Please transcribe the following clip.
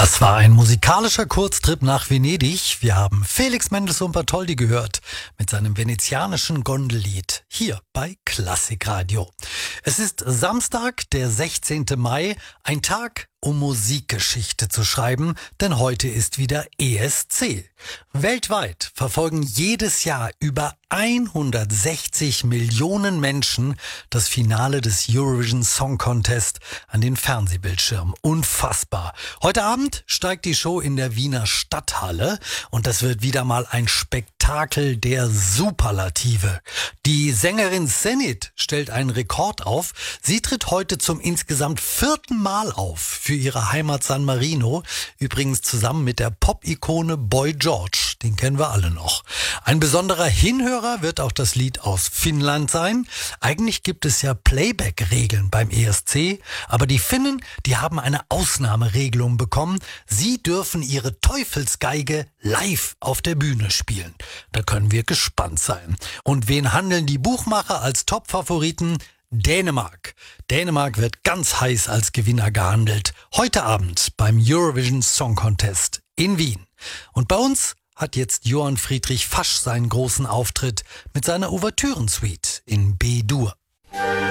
Das war ein musikalischer Kurztrip nach Venedig. Wir haben Felix Mendelssohn Bartholdy gehört mit seinem venezianischen Gondellied hier bei Klassikradio. Es ist Samstag, der 16. Mai, ein Tag, um Musikgeschichte zu schreiben, denn heute ist wieder ESC. Weltweit verfolgen jedes Jahr über 160 Millionen Menschen das Finale des Eurovision Song Contest an den Fernsehbildschirmen. Unfassbar. Heute Abend steigt die Show in der Wiener Stadthalle und das wird wieder mal ein Spektakel der Superlative. Die Sängerin Zenit stellt einen Rekord auf. Sie tritt heute zum insgesamt 4. Mal auf für ihre Heimat San Marino. Übrigens zusammen mit der Pop-Ikone Boy George. Den kennen wir alle noch. Ein besonderer Hinhörer wird auch das Lied aus Finnland sein. Eigentlich gibt es ja Playback-Regeln beim ESC, aber die Finnen, die haben eine Ausnahmeregelung bekommen. Sie dürfen ihre Teufelsgeige live auf der Bühne spielen. Da können wir gespannt sein. Und wen handeln die Buchmacher als Top-Favoriten? Dänemark. Dänemark wird ganz heiß als Gewinner gehandelt. Heute Abend beim Eurovision Song Contest in Wien. Und bei uns hat jetzt Johann Friedrich Fasch seinen großen Auftritt mit seiner Ouvertürensuite in B-Dur.